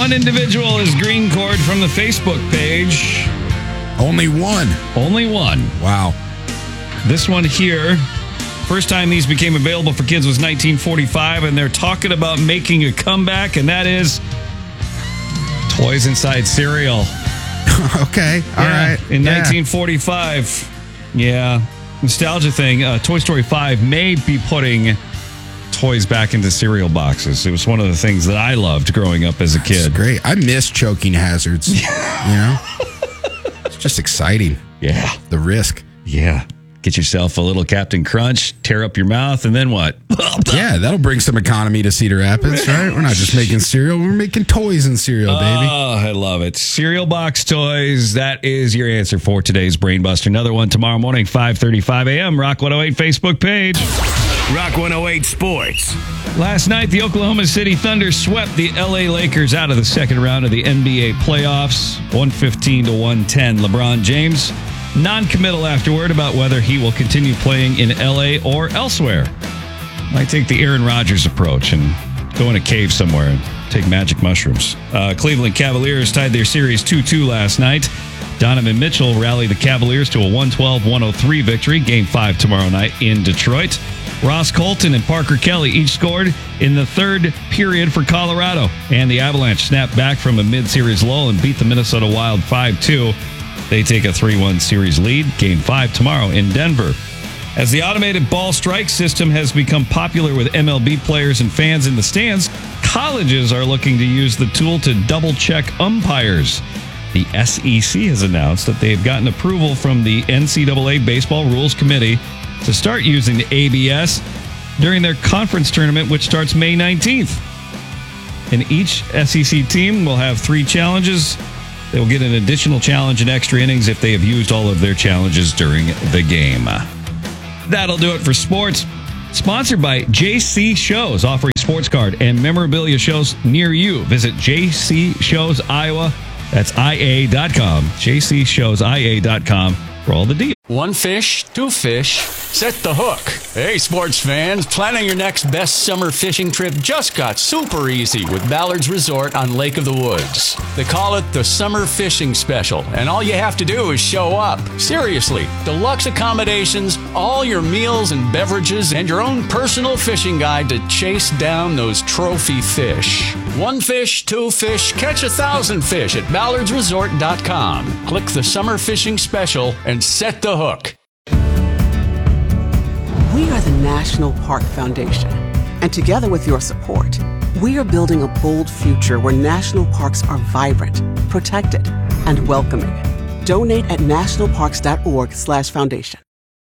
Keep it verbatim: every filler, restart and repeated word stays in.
One individual is green cord from the Facebook page. Only one. Only one. Wow. This one here, first time these became available for kids was nineteen forty-five, and they're talking about making a comeback, and that is toys inside cereal. Okay. All yeah, right. In yeah. nineteen forty-five. Yeah. Nostalgia thing. Uh, Toy Story five may be putting toys back into cereal boxes. It was one of the things that I loved growing up as a kid. That's great. I miss choking hazards. You know? It's just exciting. Yeah. The risk. Yeah. Get yourself a little Captain Crunch, tear up your mouth, and then what? Yeah, that'll bring some economy to Cedar Rapids, right? We're not just making cereal, we're making toys in cereal, baby. Oh, I love it. Cereal box toys. That is your answer for today's Brainbuster. Another one tomorrow morning, five thirty-five a.m. Rock one oh eight Facebook page. Rock one oh eight Sports. Last night, the Oklahoma City Thunder swept the L A Lakers out of the second round of the N B A playoffs, one fifteen to one ten. LeBron James non-committal afterward about whether he will continue playing in L A or elsewhere. Might take the Aaron Rodgers approach and go in a cave somewhere and take magic mushrooms. Uh, Cleveland Cavaliers tied their series two two last night. Donovan Mitchell rallied the Cavaliers to a one twelve one oh three victory. Game five tomorrow night in Detroit. Ross Colton and Parker Kelly each scored in the third period for Colorado. And the Avalanche snapped back from a mid-series lull and beat the Minnesota Wild five two. They take a three one series lead. Game five tomorrow in Denver. As the automated ball strike system has become popular with M L B players and fans in the stands, colleges are looking to use the tool to double-check umpires. The S E C has announced that they've gotten approval from the N C double A Baseball Rules Committee to start using the A B S during their conference tournament, which starts May nineteenth. And each S E C team will have three challenges. They will get an additional challenge in extra innings if they have used all of their challenges during the game. That'll do it for sports. Sponsored by J C Shows, offering sports card and memorabilia shows near you. Visit J C Shows Iowa. That's I A dot com. J C Shows I A dot com for all the deals. One fish, two fish, set the hook. Hey, sports fans, planning your next best summer fishing trip just got super easy with Ballard's Resort on Lake of the Woods. They call it the Summer Fishing Special, and all you have to do is show up. Seriously, deluxe accommodations, all your meals and beverages, and your own personal fishing guide to chase down those trophy fish. One fish, two fish, catch a thousand fish at ballards resort dot com. Click the Summer Fishing Special and set the hook. We are the National Park Foundation, and together with your support, we are building a bold future where national parks are vibrant, protected, and welcoming. Donate at national parks dot org slash foundation.